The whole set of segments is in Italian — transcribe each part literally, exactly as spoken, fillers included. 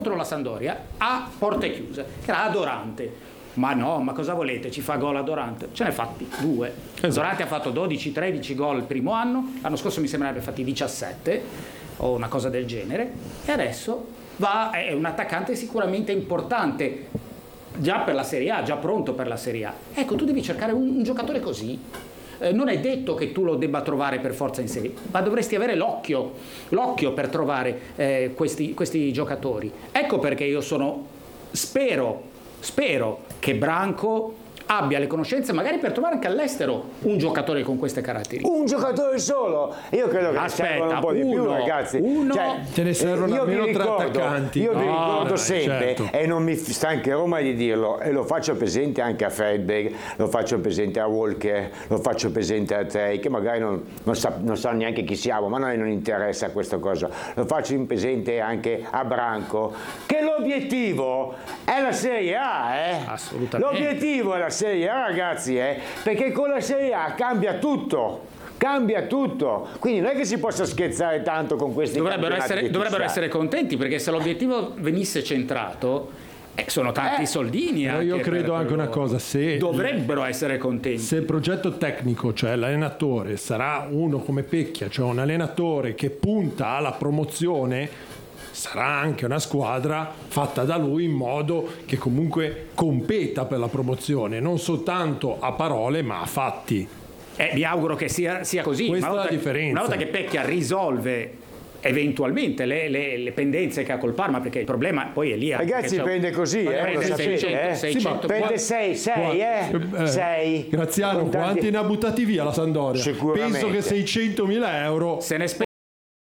contro la Sampdoria a porte chiuse, che era Adorante. Ma no, ma cosa volete? Ci fa gol Adorante? Ce ne ha fatti due. Esatto. Adorante ha fatto dodici tredici gol il primo anno, l'anno scorso mi sembra abbia fatti diciassette o una cosa del genere, e adesso va, è un attaccante sicuramente importante già per la Serie A, già pronto per la Serie A. Ecco, tu devi cercare un, un giocatore così. Eh, non è detto che tu lo debba trovare per forza in Serie, ma dovresti avere l'occhio, l'occhio per trovare eh, questi, questi giocatori. Ecco perché io sono, spero, spero che Branco abbia le conoscenze magari per trovare anche all'estero un giocatore con queste caratteristiche. Un giocatore solo? Io credo che Aspetta, servono un po' di uno, più, ragazzi. Uno, cioè, ce ne servono io almeno vi tre ricordo, attaccanti. Io no, vi ricordo dai, sempre, certo. e non mi stancherò mai di dirlo, e lo faccio presente anche a Fredberg, lo faccio presente a Walker, lo faccio presente a Trey, che magari non, non, sa, non sanno neanche chi siamo, ma a noi non interessa questa cosa. Lo faccio in presente anche a Branco, che l'obiettivo è la Serie A, eh? Assolutamente. L'obiettivo è la Serie A, ragazzi, eh? Perché con la Serie A cambia tutto. Cambia tutto, quindi non è che si possa scherzare tanto con questi dovrebbero essere, dovrebbero fissati. essere contenti, perché se l'obiettivo venisse centrato, eh, sono tanti Eh, soldini. Però Anche io per- credo per anche una loro. cosa, se Dovrebbero essere contenti. Se il progetto tecnico, cioè l'allenatore, sarà uno come Pecchia, cioè un allenatore che punta alla promozione, sarà anche una squadra fatta da lui in modo che comunque competa per la promozione, non soltanto a parole ma a fatti. Eh, mi auguro che sia, sia così. Questa Una è la volta, differenza. una volta che Pecchia risolve eventualmente le, le, le pendenze che ha col Parma, perché il problema poi è lì. Ragazzi, prende così, eh, prende lo sapete, seicento, eh? seicento, Prende sei, sei, eh? sei. Graziano, Con tanti- quanti ne ha buttati via la Sampdoria? Sicuramente. Penso che seicentomila euro. se ne spende.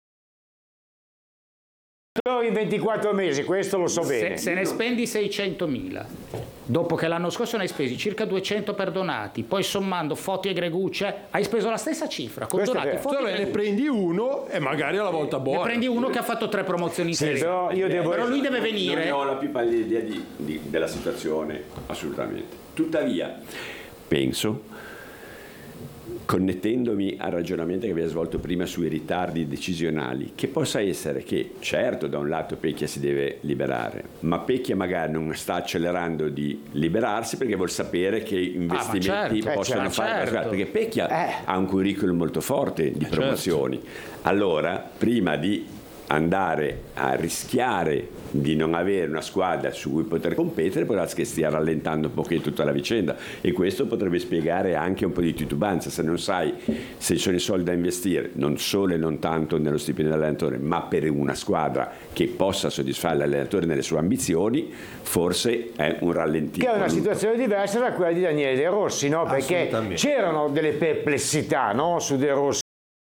in ventiquattro mesi, questo lo so Se, bene. se ne spendi seicentomila, dopo che l'anno scorso ne hai spesi circa duecento per Donati, poi sommando Foti e Gregucci, hai speso la stessa cifra con Questo è Donati, vero. Foti e Allora ne Gregucci. prendi uno e magari alla volta Ne buona. prendi uno che ha fatto tre promozioni in Sì, Serie A. però io devo Però lui deve Non venire. ne ho la più pallida idea di, di- della situazione, assolutamente. Tuttavia, penso, connettendomi al ragionamento che abbiamo svolto prima sui ritardi decisionali, che possa essere che, certo, da un lato Pecchia si deve liberare, ma Pecchia magari non sta accelerando di liberarsi perché vuol sapere che investimenti certo, possono eh, fare, certo. perché Pecchia Eh. ha un curriculum molto forte di promozioni. Allora, prima di andare a rischiare di non avere una squadra su cui poter competere, può darsi che stia rallentando un pochino tutta la vicenda, e questo potrebbe spiegare anche un po' di titubanza. Se non sai se ci sono i soldi da investire, non solo e non tanto nello stipendio dell'allenatore, ma per una squadra che possa soddisfare l'allenatore nelle sue ambizioni, forse è un rallentino. Che è una situazione diversa da quella di Daniele De Rossi, no? Perché Assolutamente. c'erano delle perplessità, no? Su De Rossi,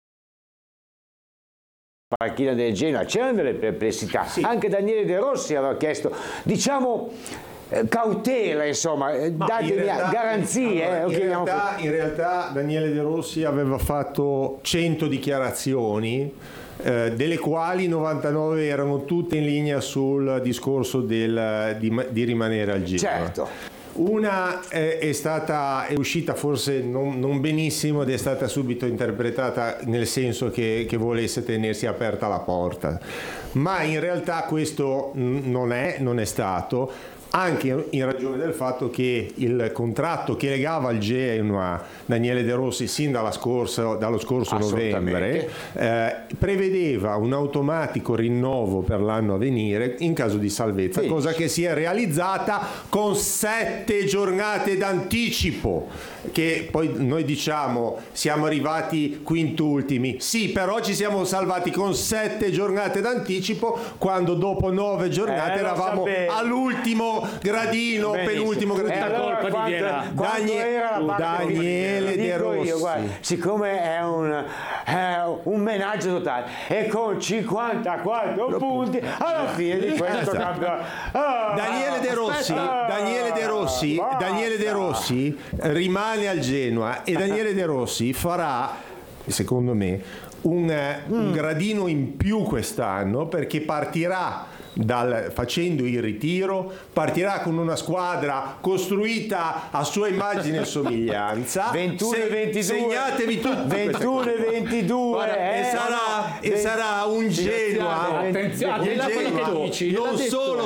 panchina del Genoa, c'erano delle perplessità. Anche Daniele De Rossi aveva chiesto, diciamo, eh, cautela, insomma, eh, Ma datemi in realtà- garanzie. allora, eh, lo in, chiamiamo realtà, in realtà Daniele De Rossi aveva fatto cento dichiarazioni, eh, delle quali novantanove erano tutte in linea sul discorso del, di, di rimanere al Genoa. Certo. Una eh, è stata è uscita forse non, non benissimo ed è stata subito interpretata nel senso che, che volesse tenersi aperta la porta, ma in realtà questo mm, non è, non è stato, anche in ragione del fatto che il contratto che legava al Genoa Daniele De Rossi sin dalla scorsa, dallo scorso novembre eh, prevedeva un automatico rinnovo per l'anno a venire in caso di salvezza, Sì. cosa che si è realizzata con sette giornate d'anticipo, che poi noi diciamo siamo arrivati quintultimi, sì, però ci siamo salvati con sette giornate d'anticipo quando dopo nove giornate Eh, lo eravamo sapevo. all'ultimo gradino, Benissimo. penultimo E gradino. allora, colpa di quanto- Vierà. quanto Danie- era la parte di- Daniele dico De io, Rossi. guarda, siccome è un, è un menaggio totale e con cinquantaquattro punti alla fine di questo Esatto. campionato. Ah, Daniele De Rossi, aspetta. Daniele De Rossi, Basta. Daniele De Rossi rimane al Genoa e Daniele De Rossi farà, secondo me, un, eh, un gradino in più quest'anno, perché partirà dal, facendo il ritiro, partirà con una squadra costruita a sua immagine e somiglianza. ventuno e Se- ventidue segnatevi tutti queste ventuno e cose. ventidue Guarda, eh, e, sarà, no, e sarà un Genoa, Attenzione, un attenta a quello che Genoa dici. non L'ha detto. solo